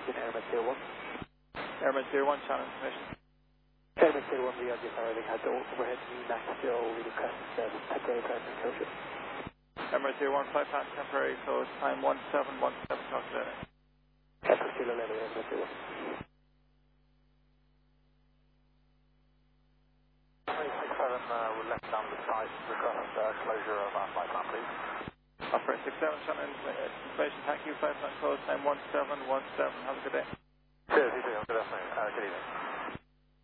in Airman 01. Airman 01, channel information. Airman 01, Leon Farthing had the overhead VMAX 0, we requested temporary primary closure. Airman 01, flight plan temporary close, time 1717, talk to that. Echo Kilo 11, Airman 01. 367, we'll let down the site, request closure of our flight plan, please. Operator 67, channel information, thank you, flight plan close, time 1717, have a good day. Cheers, you too, good afternoon, good evening.